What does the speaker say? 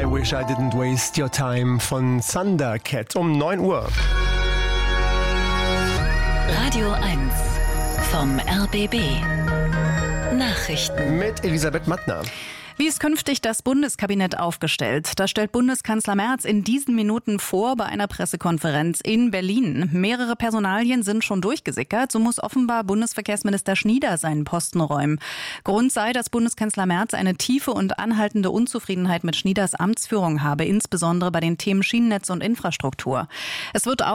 I Wish I Didn't Waste Your Time von Thundercat um 9 Uhr. Radio 1 vom RBB. Nachrichten Mit Elisabeth Mattner. Wie ist künftig das Bundeskabinett aufgestellt? Das stellt Bundeskanzler Merz in diesen Minuten vor bei einer Pressekonferenz in Berlin. Mehrere Personalien sind schon durchgesickert. So muss offenbar Bundesverkehrsminister Schnieder seinen Posten räumen. Grund sei, dass Bundeskanzler Merz eine tiefe und anhaltende Unzufriedenheit mit Schnieders Amtsführung habe, insbesondere bei den Themen Schienennetz und Infrastruktur. Es wird auch